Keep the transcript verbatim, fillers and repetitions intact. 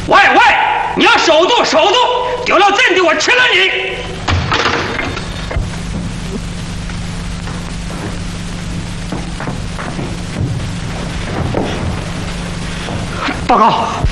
喂喂，你要守住守住，丢了阵地我吃了你！报告，